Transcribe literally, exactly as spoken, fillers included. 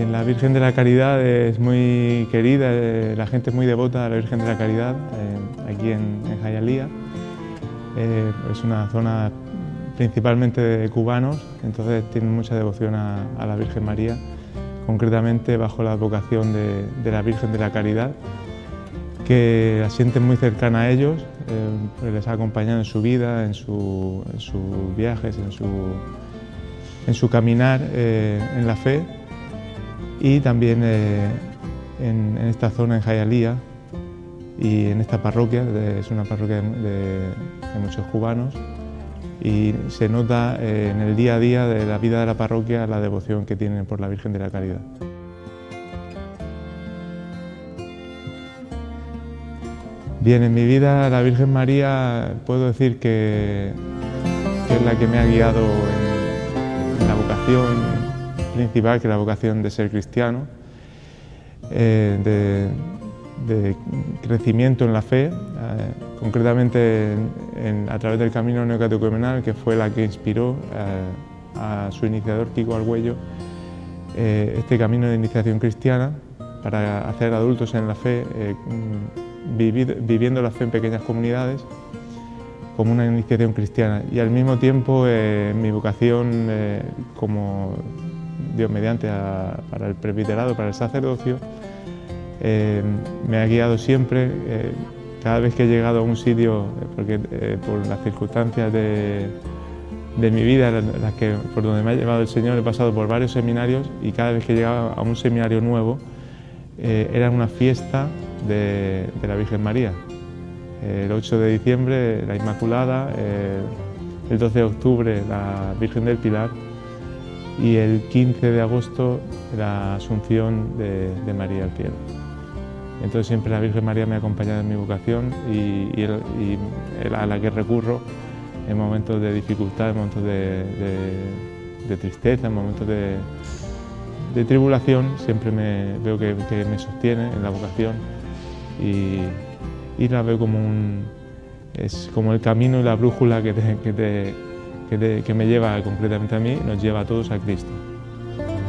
La Virgen de la Caridad es muy querida, eh, la gente es muy devota a la Virgen de la Caridad, eh, aquí en, en Hialeah. Eh, es una zona principalmente de cubanos, entonces tienen mucha devoción a, a la Virgen María, concretamente bajo la advocación de, de la Virgen de la Caridad, que la sienten muy cercana a ellos, eh, les ha acompañado en su vida, en, su, en sus viajes, en su, en su caminar eh, en la fe. Y también eh, en, en esta zona, en Hialeah, y en esta parroquia, de, es una parroquia de, de, de muchos cubanos, y se nota eh, en el día a día de la vida de la parroquia la devoción que tienen por la Virgen de la Caridad. Bien, en mi vida la Virgen María puedo decir que, que es la que me ha guiado en, en la vocación principal, que es la vocación de ser cristiano, eh, de, de crecimiento en la fe, eh, concretamente en, en, a través del camino neocatecumenal, que fue la que inspiró eh, a su iniciador Kiko Argüello eh, este camino de iniciación cristiana para hacer adultos en la fe, eh, vivir, viviendo la fe en pequeñas comunidades como una iniciación cristiana, y al mismo tiempo eh, mi vocación eh, como Dios mediante a, para el presbiterado, para el sacerdocio, eh, me ha guiado siempre, eh, cada vez que he llegado a un sitio, porque eh, por las circunstancias de, de mi vida, las que, por donde me ha llevado el Señor, he pasado por varios seminarios, y cada vez que llegaba a un seminario nuevo, eh, era una fiesta de, de la Virgen María. El ocho de diciembre, la Inmaculada, eh, el doce de octubre, la Virgen del Pilar, y el quince de agosto la Asunción de, de María al cielo. Entonces siempre la Virgen María me ha acompañado en mi vocación y, y, el, y a la que recurro en momentos de dificultad, en momentos de, de, de tristeza, en momentos de, de tribulación, siempre me, veo que, que me sostiene en la vocación y, y la veo como, un, es como el camino y la brújula que te, que te, Que, te, que me lleva concretamente a mí, nos lleva a todos a Cristo.